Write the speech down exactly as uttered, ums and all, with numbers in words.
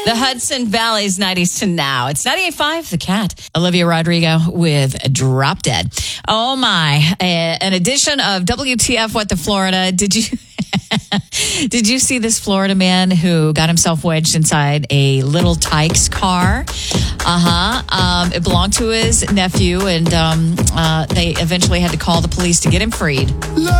The Hudson Valley's nineties to now. It's ninety-eight point five, The Cat. Olivia Rodrigo with Drop Dead. Oh my. Uh, an edition of W T F What the Florida. Did you did you see this Florida man who got himself wedged inside a little Tykes car? Uh-huh. Um, it belonged to his nephew, and um, uh, they eventually had to call the police to get him freed.